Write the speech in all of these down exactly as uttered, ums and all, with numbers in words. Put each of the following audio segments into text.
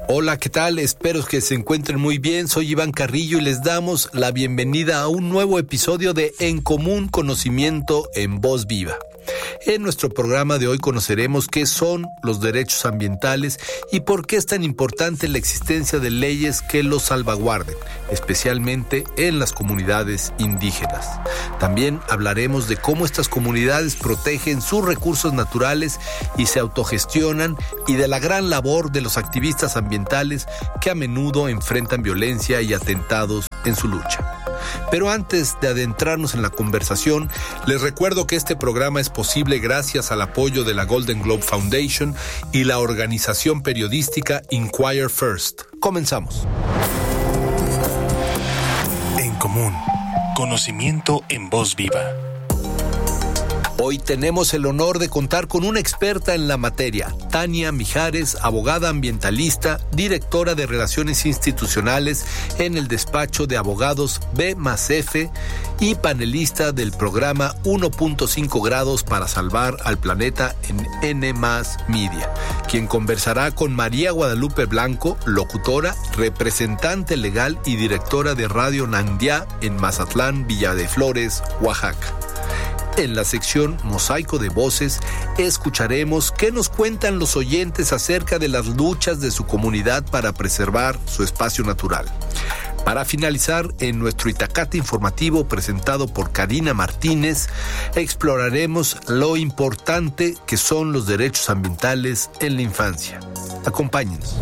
Hola, ¿qué tal? Espero que se encuentren muy bien. Soy Iván Carrillo y les damos la bienvenida a un nuevo episodio de En Común Conocimiento en Voz Viva. En nuestro programa de hoy conoceremos qué son los derechos ambientales y por qué es tan importante la existencia de leyes que los salvaguarden, especialmente en las comunidades indígenas. También hablaremos de cómo estas comunidades protegen sus recursos naturales y se autogestionan, y de la gran labor de los activistas ambientales que a menudo enfrentan violencia y atentados en su lucha. Pero antes de adentrarnos en la conversación, les recuerdo que este programa es posible gracias al apoyo de la Golden Globe Foundation y la organización periodística Inquire First. Comenzamos. En Común, conocimiento en voz viva. Hoy tenemos el honor de contar con una experta en la materia, Tania Mijares, abogada ambientalista, directora de Relaciones Institucionales en el despacho de abogados B más F y panelista del programa uno punto cinco grados para salvar al planeta en N más Media, quien conversará con María Guadalupe Blanco, locutora, representante legal y directora de Radio Nandiá en Mazatlán, Villa de Flores, Oaxaca. En la sección Mosaico de Voces, escucharemos qué nos cuentan los oyentes acerca de las luchas de su comunidad para preservar su espacio natural. Para finalizar, en nuestro Itacate informativo presentado por Karina Martínez, exploraremos lo importante que son los derechos ambientales en la infancia. Acompáñenos.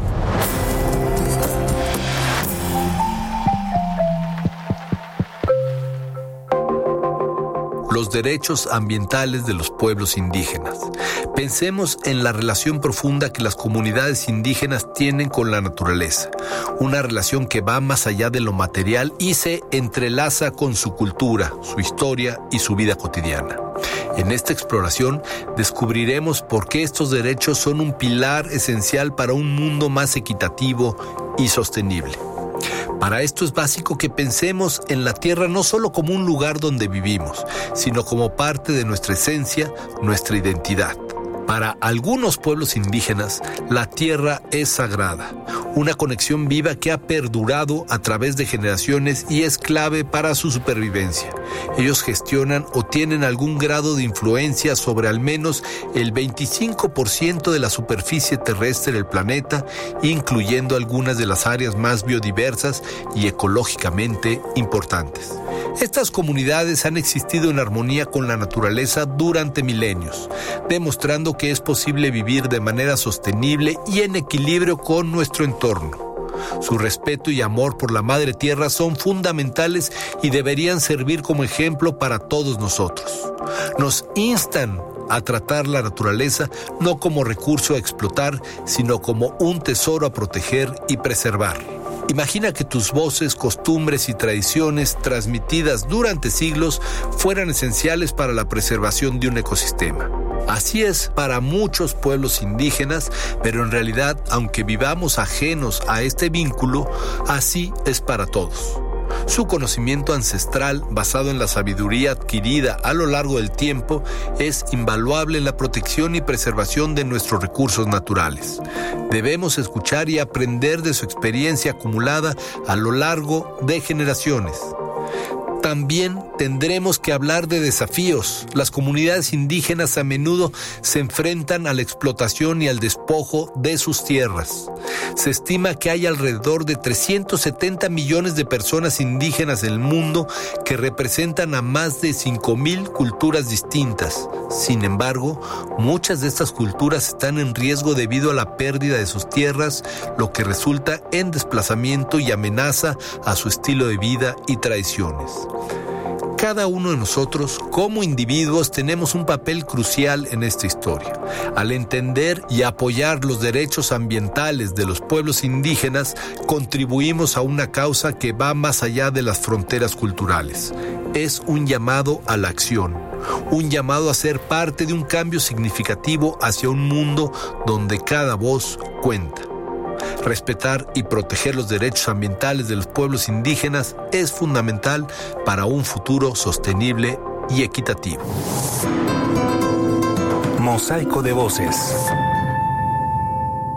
Los derechos ambientales de los pueblos indígenas. Pensemos en la relación profunda que las comunidades indígenas tienen con la naturaleza, una relación que va más allá de lo material y se entrelaza con su cultura, su historia y su vida cotidiana. En esta exploración descubriremos por qué estos derechos son un pilar esencial para un mundo más equitativo y sostenible. Para esto es básico que pensemos en la tierra no solo como un lugar donde vivimos, sino como parte de nuestra esencia, nuestra identidad. Para algunos pueblos indígenas, la tierra es sagrada, una conexión viva que ha perdurado a través de generaciones y es clave para su supervivencia. Ellos gestionan o tienen algún grado de influencia sobre al menos el veinticinco por ciento de la superficie terrestre del planeta, incluyendo algunas de las áreas más biodiversas y ecológicamente importantes. Estas comunidades han existido en armonía con la naturaleza durante milenios, demostrando que es posible vivir de manera sostenible y en equilibrio con nuestro entorno. Su respeto y amor por la madre tierra son fundamentales y deberían servir como ejemplo para todos nosotros. Nos instan a tratar la naturaleza no como recurso a explotar, sino como un tesoro a proteger y preservar. Imagina que tus voces, costumbres y tradiciones transmitidas durante siglos fueran esenciales para la preservación de un ecosistema. Así es para muchos pueblos indígenas, pero en realidad, aunque vivamos ajenos a este vínculo, así es para todos. Su conocimiento ancestral, basado en la sabiduría adquirida a lo largo del tiempo, es invaluable en la protección y preservación de nuestros recursos naturales. Debemos escuchar y aprender de su experiencia acumulada a lo largo de generaciones. También tendremos que hablar de desafíos. Las comunidades indígenas a menudo se enfrentan a la explotación y al despojo de sus tierras. Se estima que hay alrededor de trescientos setenta millones de personas indígenas en el mundo que representan a más de cinco mil culturas distintas. Sin embargo, muchas de estas culturas están en riesgo debido a la pérdida de sus tierras, lo que resulta en desplazamiento y amenaza a su estilo de vida y tradiciones. Cada uno de nosotros, como individuos, tenemos un papel crucial en esta historia. Al entender y apoyar los derechos ambientales de los pueblos indígenas, contribuimos a una causa que va más allá de las fronteras culturales. Es un llamado a la acción, un llamado a ser parte de un cambio significativo hacia un mundo donde cada voz cuenta. Respetar y proteger los derechos ambientales de los pueblos indígenas es fundamental para un futuro sostenible y equitativo. Mosaico de voces.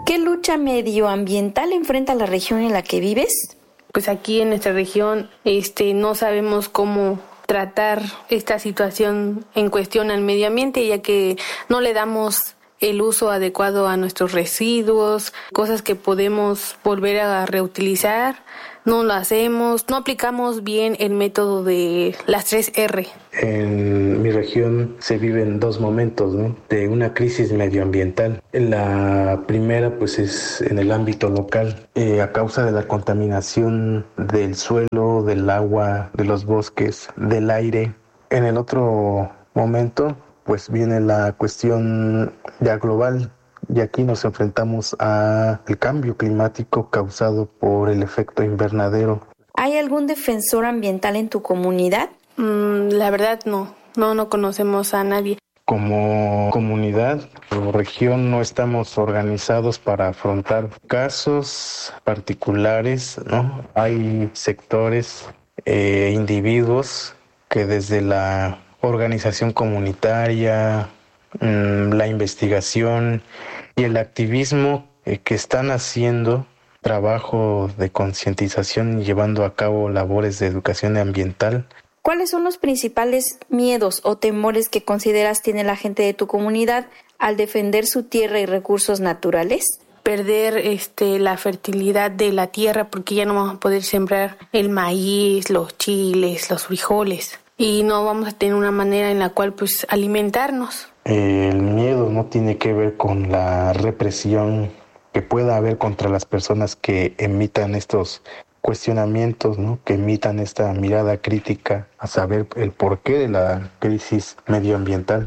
¿Qué lucha medioambiental enfrenta la región en la que vives? Pues aquí en nuestra región este, no sabemos cómo tratar esta situación en cuestión al medio ambiente, ya que no le damos el uso adecuado a nuestros residuos, cosas que podemos volver a reutilizar, no lo hacemos, no aplicamos bien el método de las tres erre. En mi región se viven dos momentos, ¿no?, de una crisis medioambiental. La primera pues es en el ámbito local, eh, a causa de la contaminación del suelo, del agua, de los bosques, del aire. En el otro momento pues viene la cuestión ya global, y aquí nos enfrentamos al cambio climático causado por el efecto invernadero. ¿Hay algún defensor ambiental en tu comunidad? Mm, la verdad no, no, no conocemos a nadie. Como comunidad o región no estamos organizados para afrontar casos particulares, ¿no? Hay sectores, eh, individuos que desde la organización comunitaria, mmm, la investigación y el activismo eh, que están haciendo trabajo de concientización y llevando a cabo labores de educación ambiental. ¿Cuáles son los principales miedos o temores que consideras tiene la gente de tu comunidad al defender su tierra y recursos naturales? Perder este, la fertilidad de la tierra, porque ya no vamos a poder sembrar el maíz, los chiles, los frijoles, y no vamos a tener una manera en la cual pues alimentarnos. El miedo no tiene que ver con la represión que pueda haber contra las personas que emitan estos cuestionamientos, ¿no?, que emitan esta mirada crítica a saber el porqué de la crisis medioambiental.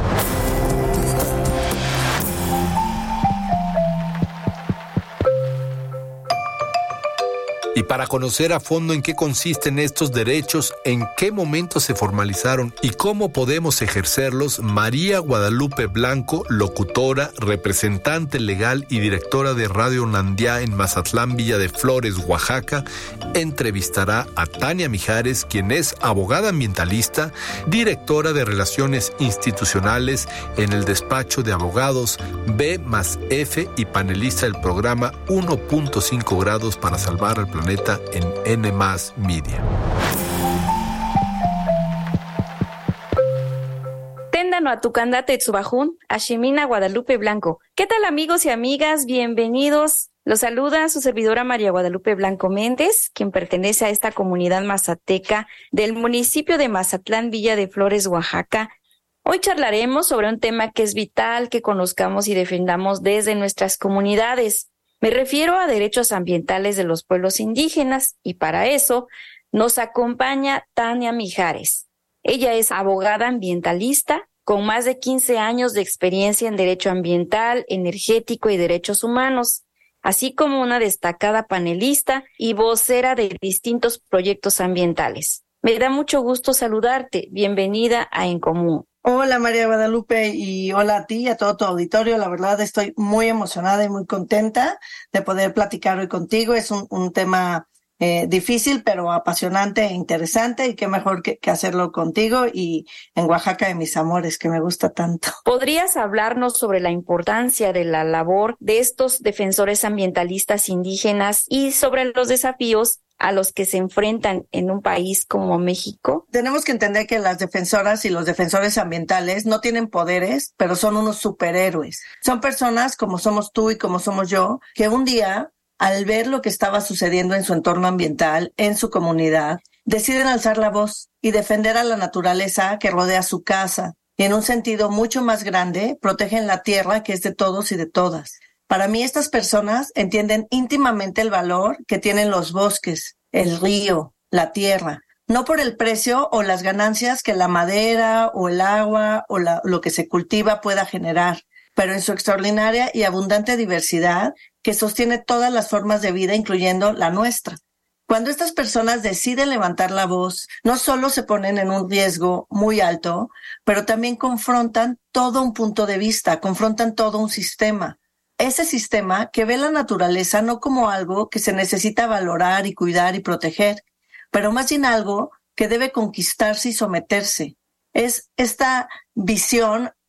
Y para conocer a fondo en qué consisten estos derechos, en qué momento se formalizaron y cómo podemos ejercerlos, María Guadalupe Blanco, locutora, representante legal y directora de Radio Nandiá en Mazatlán, Villa de Flores, Oaxaca, entrevistará a Tania Mijares, quien es abogada ambientalista, directora de Relaciones Institucionales en el despacho de abogados B más F y panelista del programa uno punto cinco grados para salvar al planeta en N más Media. Téndano a tu candate Tzubajún, a Ximena Guadalupe Blanco. ¿Qué tal, amigos y amigas? Bienvenidos. Los saluda su servidora María Guadalupe Blanco Méndez, quien pertenece a esta comunidad mazateca del municipio de Mazatlán, Villa de Flores, Oaxaca. Hoy charlaremos sobre un tema que es vital que conozcamos y defendamos desde nuestras comunidades. Me refiero a derechos ambientales de los pueblos indígenas, y para eso nos acompaña Tania Mijares. Ella es abogada ambientalista con más de quince años de experiencia en derecho ambiental, energético y derechos humanos, así como una destacada panelista y vocera de distintos proyectos ambientales. Me da mucho gusto saludarte. Bienvenida a En Común. Hola María Guadalupe, y hola a ti y a todo tu auditorio. La verdad estoy muy emocionada y muy contenta de poder platicar hoy contigo. Es un, un tema eh, difícil, pero apasionante e interesante, y qué mejor que, que hacerlo contigo y en Oaxaca de mis amores, que me gusta tanto. ¿Podrías hablarnos sobre la importancia de la labor de estos defensores ambientalistas indígenas y sobre los desafíos a los que se enfrentan en un país como México? Tenemos que entender que las defensoras y los defensores ambientales no tienen poderes, pero son unos superhéroes. Son personas como somos tú y como somos yo, que un día, al ver lo que estaba sucediendo en su entorno ambiental, en su comunidad, deciden alzar la voz y defender a la naturaleza que rodea su casa, y en un sentido mucho más grande, protegen la tierra que es de todos y de todas. Para mí, estas personas entienden íntimamente el valor que tienen los bosques, el río, la tierra, no por el precio o las ganancias que la madera o el agua o la, lo que se cultiva pueda generar, pero en su extraordinaria y abundante diversidad que sostiene todas las formas de vida, incluyendo la nuestra. Cuando estas personas deciden levantar la voz, no solo se ponen en un riesgo muy alto, pero también confrontan todo un punto de vista, confrontan todo un sistema. Ese sistema que ve la naturaleza no como algo que se necesita valorar y cuidar y proteger, pero más bien algo que debe conquistarse y someterse. Es esta visión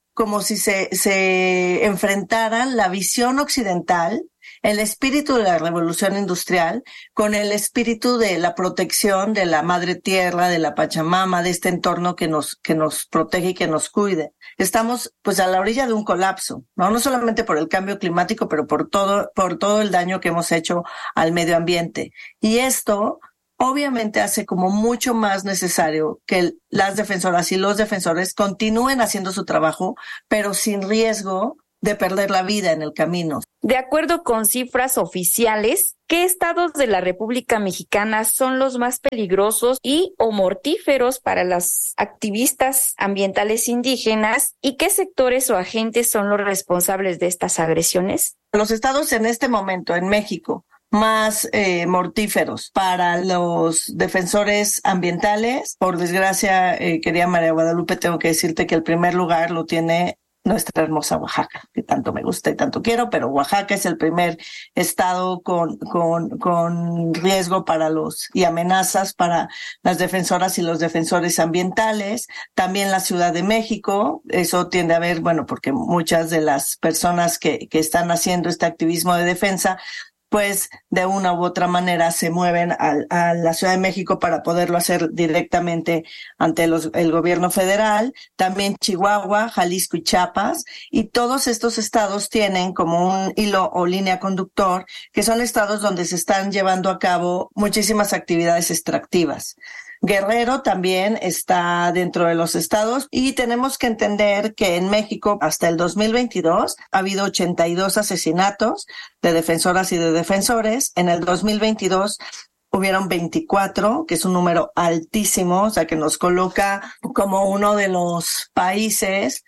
como si se, se enfrentaran la visión occidental, el espíritu de la revolución industrial, con el espíritu de la protección de la madre tierra, de la Pachamama, de este entorno que nos, que nos protege y que nos cuide. Estamos pues a la orilla de un colapso, ¿no? No solamente por el cambio climático, pero por todo, por todo el daño que hemos hecho al medio ambiente. Y esto obviamente hace como mucho más necesario que las defensoras y los defensores continúen haciendo su trabajo, pero sin riesgo de perder la vida en el camino. De acuerdo con cifras oficiales, ¿qué estados de la República Mexicana son los más peligrosos y o mortíferos para las activistas ambientales indígenas y qué sectores o agentes son los responsables de estas agresiones? Los estados en este momento en México más eh, mortíferos para los defensores ambientales, por desgracia, eh, querida María Guadalupe, tengo que decirte que el primer lugar lo tiene nuestra hermosa Oaxaca, que tanto me gusta y tanto quiero, pero Oaxaca es el primer estado con, con, con riesgo para los y amenazas para las defensoras y los defensores ambientales. También la Ciudad de México, eso tiende a ver, bueno, porque muchas de las personas que, que están haciendo este activismo de defensa pues de una u otra manera se mueven a, a la Ciudad de México para poderlo hacer directamente ante los, el gobierno federal, también Chihuahua, Jalisco y Chiapas, y todos estos estados tienen como un hilo o línea conductor, que son estados donde se están llevando a cabo muchísimas actividades extractivas. Guerrero también está dentro de los estados y tenemos que entender que en México hasta el dos mil veintidós ha habido ochenta y dos asesinatos de defensoras y de defensores. En el dos mil veintidós hubieron veinticuatro, que es un número altísimo, o sea que nos coloca como uno de los países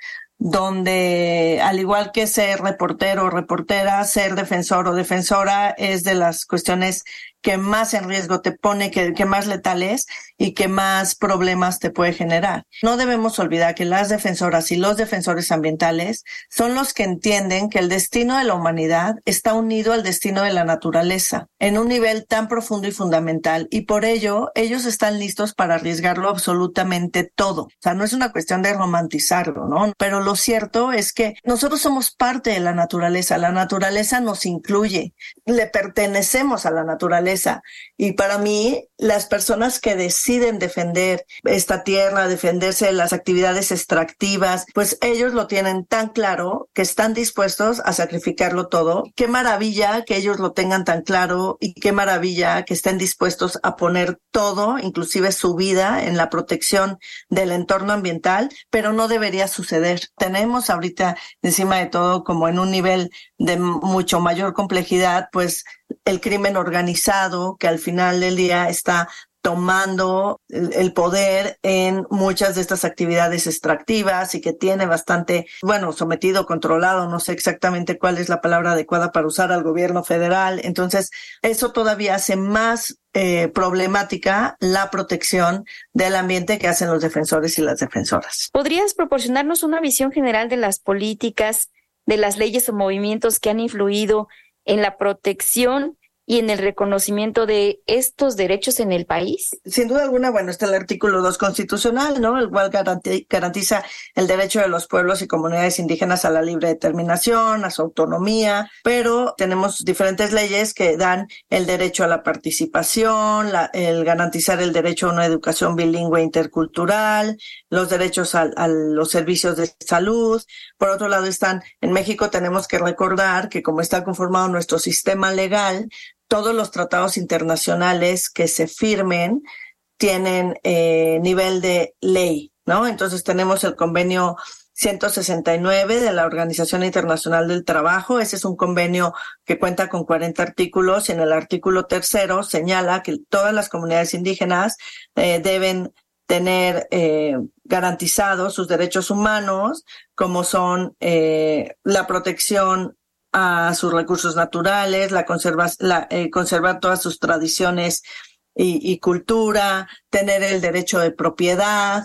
donde, al igual que ser reportero o reportera, ser defensor o defensora es de las cuestiones que más en riesgo te pone, que, que más letal es y que más problemas te puede generar. No debemos olvidar que las defensoras y los defensores ambientales son los que entienden que el destino de la humanidad está unido al destino de la naturaleza en un nivel tan profundo y fundamental, y por ello ellos están listos para arriesgarlo absolutamente todo. O sea, no es una cuestión de romantizarlo, ¿no? Pero lo cierto es que nosotros somos parte de la naturaleza, la naturaleza nos incluye, le pertenecemos a la naturaleza. Y para mí, las personas que deciden defender esta tierra, defenderse de las actividades extractivas, pues ellos lo tienen tan claro que están dispuestos a sacrificarlo todo. Qué maravilla que ellos lo tengan tan claro y qué maravilla que estén dispuestos a poner todo, inclusive su vida, en la protección del entorno ambiental, pero no debería suceder. Tenemos ahorita, encima de todo, como en un nivel de mucho mayor complejidad, pues el crimen organizado que al final del día está tomando el, el poder en muchas de estas actividades extractivas y que tiene bastante, bueno, sometido, controlado, no sé exactamente cuál es la palabra adecuada para usar al gobierno federal. Entonces, eso todavía hace más eh, problemática la protección del ambiente que hacen los defensores y las defensoras. ¿Podrías proporcionarnos una visión general de las políticas, de las leyes o movimientos que han influido en la protección y en el reconocimiento de estos derechos en el país? Sin duda alguna, bueno, está el artículo dos constitucional, ¿no? El cual garantiza el derecho de los pueblos y comunidades indígenas a la libre determinación, a su autonomía, pero tenemos diferentes leyes que dan el derecho a la participación, la, el garantizar el derecho a una educación bilingüe intercultural, los derechos a, a los servicios de salud. Por otro lado están, en México tenemos que recordar que como está conformado nuestro sistema legal, todos los tratados internacionales que se firmen tienen eh, nivel de ley, ¿no? Entonces tenemos el convenio ciento sesenta y nueve de la Organización Internacional del Trabajo. Ese es un convenio que cuenta con cuarenta artículos y en el artículo tercero señala que todas las comunidades indígenas eh, deben tener eh, garantizados sus derechos humanos, como son eh, la protección a sus recursos naturales, la conserva, la, eh, conservar todas sus tradiciones y, y cultura, tener el derecho de propiedad.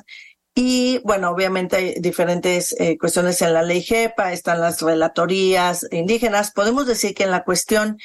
Y, bueno, obviamente hay diferentes eh, cuestiones en la ley JEPA, están las relatorías indígenas. Podemos decir que en la cuestión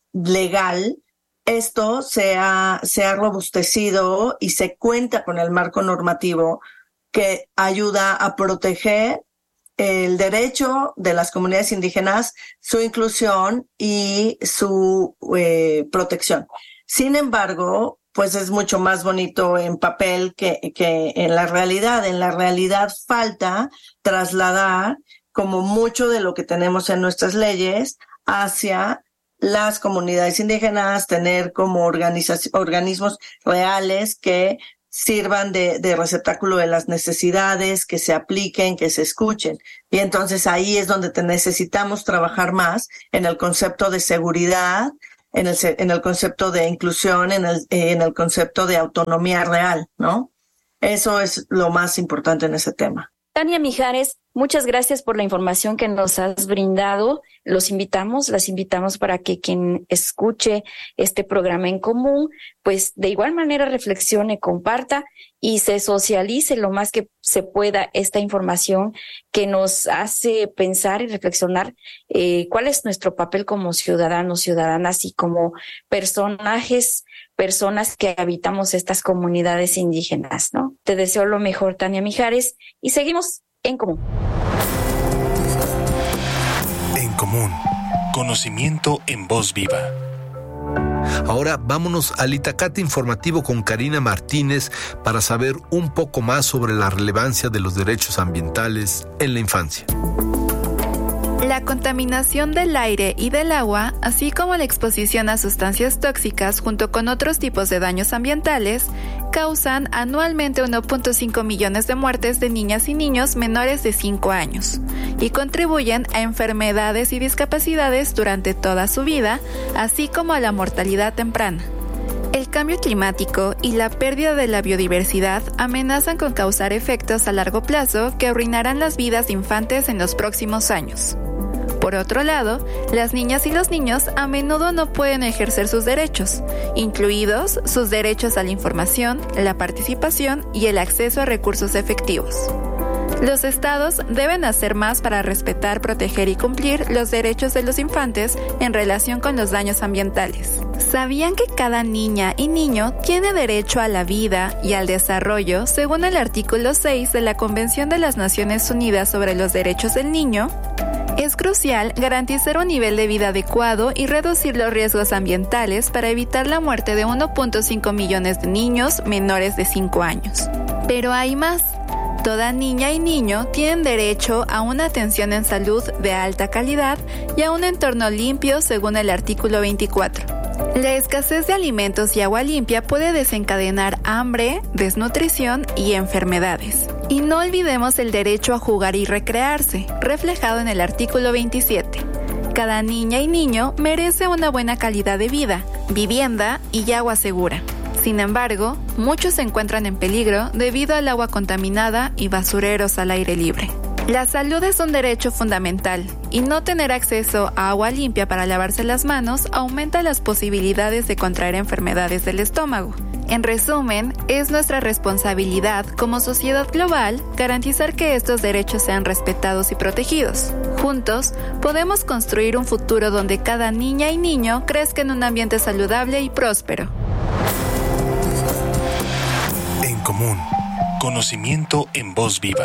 legal, esto se ha, se ha robustecido y se cuenta con el marco normativo que ayuda a proteger el derecho de las comunidades indígenas, su inclusión y su eh, protección. Sin embargo, pues es mucho más bonito en papel que, que en la realidad. En la realidad falta trasladar como mucho de lo que tenemos en nuestras leyes hacia las comunidades indígenas, tener como organizac- organismos reales que sirvan de, de receptáculo de las necesidades, que se apliquen, que se escuchen. Y entonces ahí es donde te necesitamos trabajar más en el concepto de seguridad, en el, en el concepto de inclusión, en el, en el concepto de autonomía real, ¿no? Eso es lo más importante en ese tema. Tania Mijares, muchas gracias por la información que nos has brindado. Los invitamos, las invitamos para que quien escuche este programa en común, pues de igual manera reflexione, comparta y se socialice lo más que se pueda esta información que nos hace pensar y reflexionar eh, cuál es nuestro papel como ciudadanos, ciudadanas y como personajes, personas que habitamos estas comunidades indígenas, ¿no? Te deseo lo mejor, Tania Mijares, y seguimos en común. En común, conocimiento en voz viva. Ahora vámonos al Itacate informativo con Karina Martínez para saber un poco más sobre la relevancia de los derechos ambientales en la infancia. La contaminación del aire y del agua, así como la exposición a sustancias tóxicas junto con otros tipos de daños ambientales, causan anualmente uno punto cinco millones de muertes de niñas y niños menores de cinco años y contribuyen a enfermedades y discapacidades durante toda su vida, así como a la mortalidad temprana. El cambio climático y la pérdida de la biodiversidad amenazan con causar efectos a largo plazo que arruinarán las vidas de infantes en los próximos años. Por otro lado, las niñas y los niños a menudo no pueden ejercer sus derechos, incluidos sus derechos a la información, la participación y el acceso a recursos efectivos. Los estados deben hacer más para respetar, proteger y cumplir los derechos de los infantes en relación con los daños ambientales. ¿Sabían que cada niña y niño tiene derecho a la vida y al desarrollo según el artículo seis de la Convención de las Naciones Unidas sobre los Derechos del Niño? Es crucial garantizar un nivel de vida adecuado y reducir los riesgos ambientales para evitar la muerte de uno punto cinco millones de niños menores de cinco años. Pero hay más. Toda niña y niño tienen derecho a una atención en salud de alta calidad y a un entorno limpio según el artículo veinticuatro. La escasez de alimentos y agua limpia puede desencadenar hambre, desnutrición y enfermedades. Y no olvidemos el derecho a jugar y recrearse, reflejado en el artículo veintisiete. Cada niña y niño merece una buena calidad de vida, vivienda y agua segura. Sin embargo, muchos se encuentran en peligro debido al agua contaminada y basureros al aire libre. La salud es un derecho fundamental y no tener acceso a agua limpia para lavarse las manos aumenta las posibilidades de contraer enfermedades del estómago. En resumen, es nuestra responsabilidad como sociedad global garantizar que estos derechos sean respetados y protegidos. Juntos, podemos construir un futuro donde cada niña y niño crezca en un ambiente saludable y próspero. En común, conocimiento en voz viva.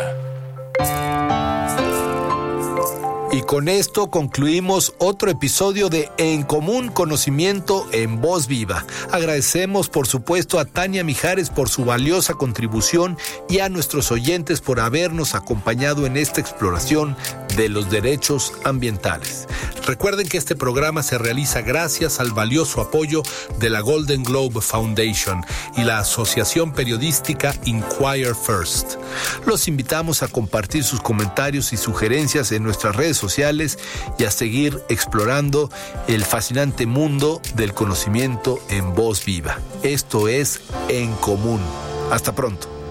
Y con esto concluimos otro episodio de En Común, Conocimiento en Voz Viva. Agradecemos, por supuesto, a Tania Mijares por su valiosa contribución y a nuestros oyentes por habernos acompañado en esta exploración de los derechos ambientales. Recuerden que este programa se realiza gracias al valioso apoyo de la Golden Globe Foundation y la asociación periodística Inquire First. Los invitamos a compartir sus comentarios y sugerencias en nuestras redes sociales y a seguir explorando el fascinante mundo del conocimiento en voz viva. Esto es En Común. Hasta pronto.